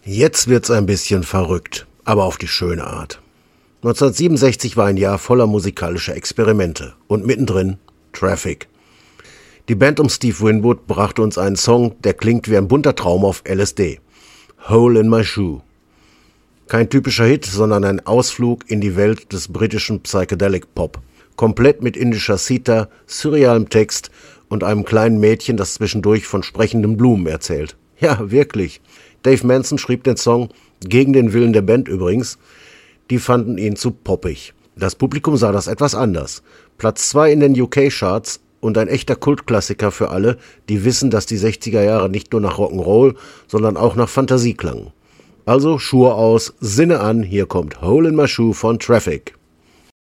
Jetzt wird's ein bisschen verrückt, aber auf die schöne Art. 1967 war ein Jahr voller musikalischer Experimente und mittendrin Traffic. Die Band um Steve Winwood brachte uns einen Song, der klingt wie ein bunter Traum auf LSD. Hole in My Shoe. Kein typischer Hit, sondern ein Ausflug in die Welt des britischen Psychedelic Pop. Komplett mit indischer Sita, surrealem Text und einem kleinen Mädchen, das zwischendurch von sprechenden Blumen erzählt. Ja, wirklich. Dave Manson schrieb den Song, gegen den Willen der Band übrigens. Die fanden ihn zu poppig. Das Publikum sah das etwas anders. Platz 2 in den UK-Charts und ein echter Kultklassiker für alle, die wissen, dass die 60er Jahre nicht nur nach Rock'n'Roll, sondern auch nach Fantasie klangen. Also Schuhe aus, Sinne an, hier kommt Hole in My Shoe von Traffic.